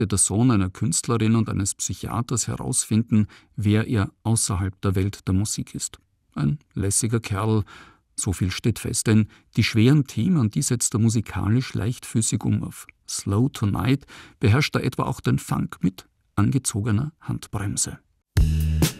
der Sohn einer Künstlerin und eines Psychiaters herausfinden, wer er außerhalb der Welt der Musik ist. Ein lässiger Kerl, so viel steht fest, denn die schweren Themen, die setzt er musikalisch leichtfüßig um. Auf Slow Tonight beherrscht er etwa auch den Funk mit angezogener Handbremse.